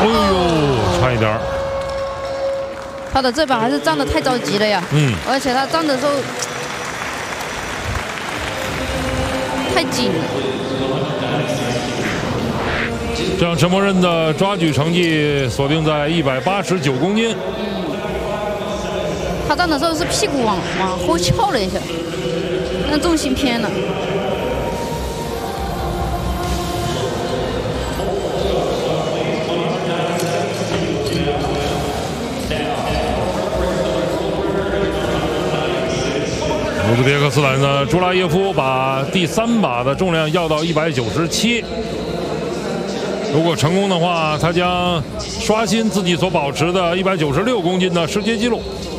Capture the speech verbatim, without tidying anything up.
哎呦，差一点儿。 他的这把还是站得太着急了呀。 嗯。 而且他站的时候太紧了。 这样陈默认的抓举成绩锁定在一百八十九公斤。 嗯。他站的时候是屁股往往后翘了一下，但重心偏了。 乌兹别克斯坦的朱拉耶夫把第三把的重量要到一百九十七，如果成功的话，他将刷新自己所保持的一百九十六公斤的世界纪录。